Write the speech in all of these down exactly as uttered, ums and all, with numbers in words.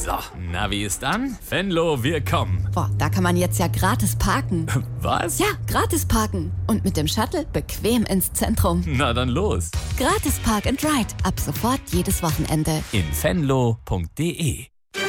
So, Navi ist an. Venlo, wir kommen. Boah, da kann man jetzt ja gratis parken. Was? Ja, gratis parken. Und mit dem Shuttle bequem ins Zentrum. Na dann los. Gratis Park and Ride. Ab sofort jedes Wochenende. In venlo punkt de.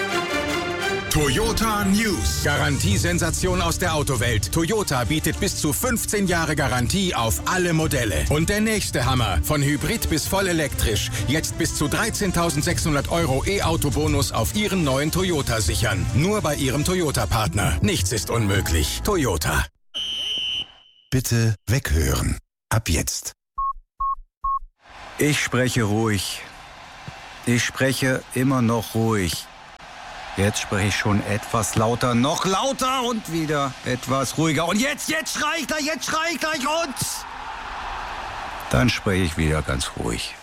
Toyota News. Garantiesensation aus der Autowelt. Toyota bietet bis zu fünfzehn Jahre Garantie auf alle Modelle. Und der nächste Hammer. Von Hybrid bis voll elektrisch. Jetzt bis zu dreizehntausendsechshundert Euro E-Auto-Bonus auf Ihren neuen Toyota sichern. Nur bei Ihrem Toyota-Partner. Nichts ist unmöglich. Toyota. Bitte weghören. Ab jetzt. Ich spreche ruhig. Ich spreche immer noch ruhig. Jetzt spreche ich schon etwas lauter, noch lauter und wieder etwas ruhiger. Und jetzt, jetzt schrei ich gleich, jetzt schrei ich gleich und... Dann spreche ich wieder ganz ruhig.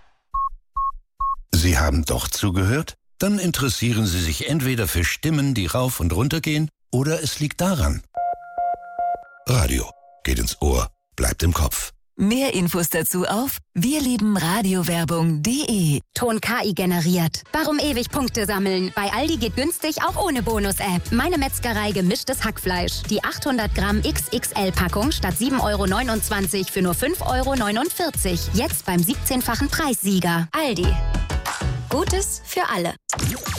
Sie haben doch zugehört? Dann interessieren Sie sich entweder für Stimmen, die rauf und runter gehen, oder es liegt daran. Radio geht ins Ohr, bleibt im Kopf. Mehr Infos dazu auf wirliebenradiowerbung punkt de. Ton K I generiert. Warum ewig Punkte sammeln? Bei Aldi geht günstig auch ohne Bonus-App. Meine Metzgerei gemischtes Hackfleisch. Die achthundert Gramm X X L-Packung statt sieben Euro neunundzwanzig für nur fünf Euro neunundvierzig. Jetzt beim siebzehnfachen Preissieger. Aldi. Gutes für alle.